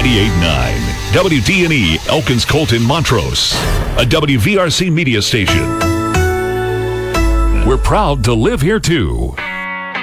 98.9 WDNE Elkins Colton Montrose, a WVRC media station. We're proud to live here too.